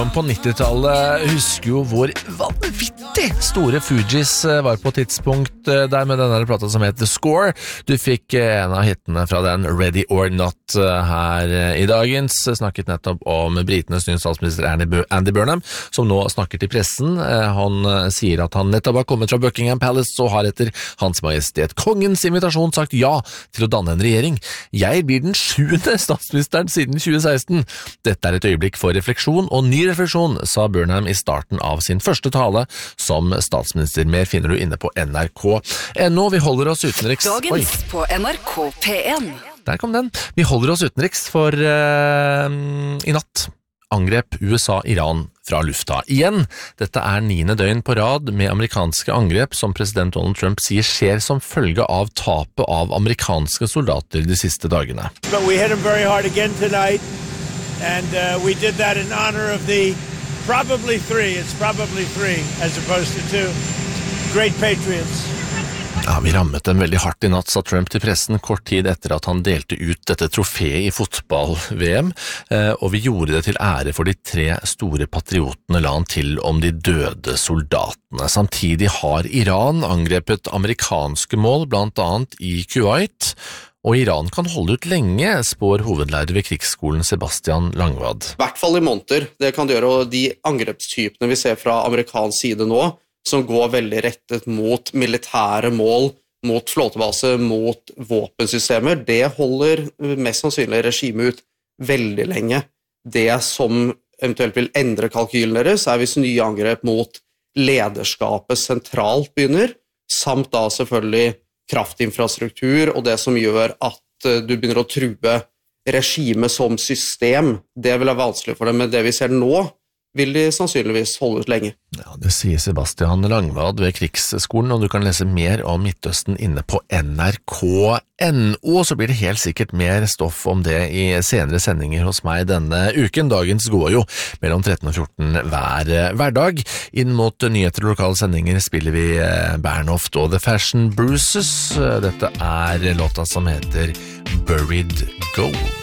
På 90-tallet husker jo hvor vanvittig store Fugees var på tidspunkt der med denne plata som heter Score. Du fikk en av hittene fra den Ready or Not her i dagens. Snakket nettopp om britenes nye statsminister Andy Burnham, som nå snakker til pressen. Han sier at han nettopp har kommet fra Buckingham Palace og har etter Hans Majestet Kongens invitasjon sagt ja til å danne en regjering. Jeg blir den 7. statsministeren siden 2016. Dette et øyeblikk for refleksjon og ny refleksjon, sa Burnham i starten av sin første tale som statsminister. Mer finner du inne på NRK. Nå vi holder oss utenriks. Dagens på NRK P1. Der kom den. Vi holder oss utenriks for i natt angrep USA Iran fra lufta. Igjen, dette 9. døgn på rad med amerikanske angrep som president Donald Trump sier skjer som følge av tapet av amerikanske soldater de siste dagene. But we hit them very hard again tonight. And we did that in honor of the probably three as opposed to two great patriots. Ja, vi rammet dem veldig hardt i natt, sa Trump til pressen kort tid etter at han delte ut dette trofeet i fotball-VM, og vi gjorde det til ære for de 3 store patriotene, la han til om de døde soldatene. Samtidig har Iran angrepet amerikanske mål, blant annet i Kuwait, og Iran kan holde ut lenge, spår hovedlærer ved krigsskolen Sebastian Langvad. I hvert fall i måneder, det kan det gjøre, og de angrepstypene vi ser fra amerikansk side nå, som går veldig rettet mot militære mål, mot flåtebase, mot våpensystemer, det holder mest sannsynlig regimet ut veldig lenge. Det som eventuelt vil endre kalkylen deres, hvis nye angrep mot lederskapet sentralt begynner, samt da selvfølgelig kraftinfrastruktur og det som gjør at du begynner å true regimet som system. Det vil være vanskelig for dem, men det vi ser nå vil de sannsynligvis holde ut lenge. Ja, det sier Sebastian Langvad ved krigsskolen, og du kan lese mer om Midtøsten inne på NRK.no, så blir det helt sikkert mer stoff om det i senere sendinger hos meg denne uken. Dagens går jo mellom 13 og 14 hver hverdag. Inn mot nyheter og lokale sendinger spiller vi Bernhoft og The Fashion Bruises. Dette låta som heter Buried Gold.